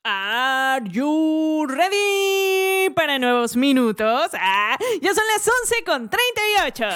Are you ready para nuevos minutos? Ya son las 11:38.